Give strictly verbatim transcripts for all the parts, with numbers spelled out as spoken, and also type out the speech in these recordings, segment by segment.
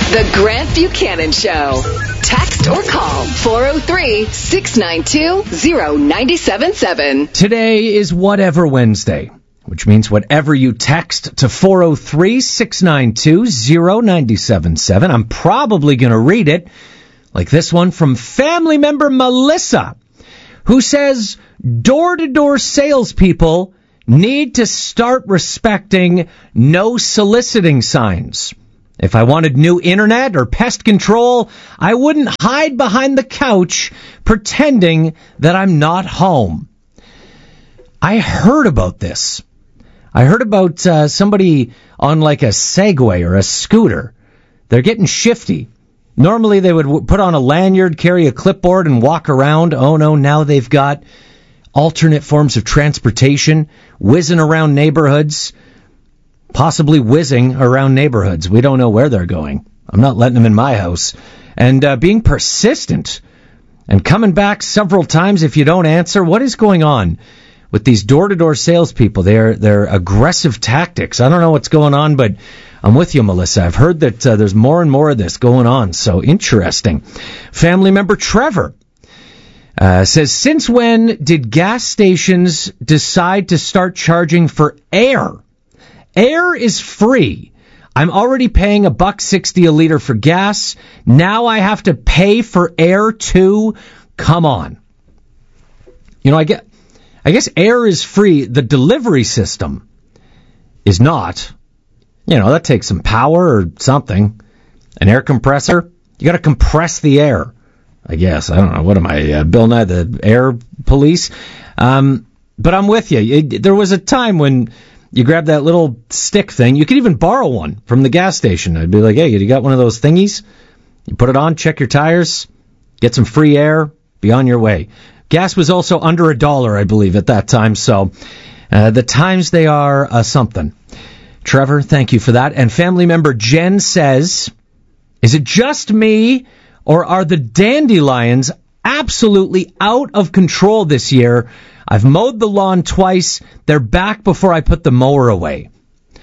The Grant Buchanan Show. Text or call four oh three, six nine two, oh nine seven seven. Today is Whatever Wednesday, which means whatever you text to four oh three, six nine two, oh nine seven seven. I'm probably going to read it, like this one from family member Melissa, who says door-to-door salespeople need to start respecting no soliciting signs. If I wanted new internet or pest control, I wouldn't hide behind the couch pretending that I'm not home. I heard about this. I heard about uh, somebody on like a Segway or a scooter. They're getting shifty. Normally they would w- put on a lanyard, carry a clipboard, and walk around. Oh no, now they've got alternate forms of transportation, whizzing around neighborhoods. Possibly whizzing around neighborhoods. We don't know where they're going. I'm not letting them in my house. And uh, being persistent and coming back several times if you don't answer. What is going on with these door-to-door salespeople? They're, they're aggressive tactics. I don't know what's going on, but I'm with you, Melissa. I've heard that uh, there's more and more of this going on. So interesting. Family member Trevor uh, says, since when did gas stations decide to start charging for air? Air is free. I'm already paying a buck sixty a liter for gas. Now I have to pay for air too. Come on. You know, I get, I guess air is free. The delivery system is not. You know, that takes some power or something. An air compressor. You got to compress the air. I guess. I don't know. What am I, uh, Bill Nye, the air police? Um, but I'm with you. It, there was a time when you grab that little stick thing. You could even borrow one from the gas station. I'd be like, hey, you got one of those thingies? You put it on, check your tires, get some free air, be on your way. Gas was also under a dollar, I believe, at that time. So uh, the times they are uh, something. Trevor, thank you for that. And family member Jen says, is it just me or are the dandelions absolutely out of control this year? I've mowed the lawn twice. They're back before I put the mower away.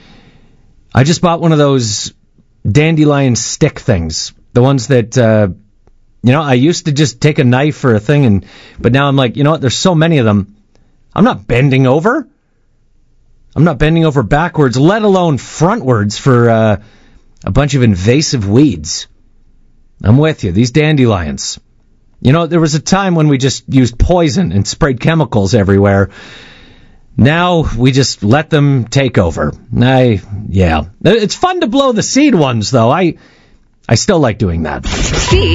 I just bought one of those dandelion stick things. The ones that, uh, you know, I used to just take a knife or a thing, and but now I'm like, you know what, there's so many of them. I'm not bending over. I'm not bending over backwards, let alone frontwards for uh, a bunch of invasive weeds. I'm with you. These dandelions. You know, there was a time when we just used poison and sprayed chemicals everywhere. Now we just let them take over. I, yeah. It's fun to blow the seed ones, though. I, I still like doing that. See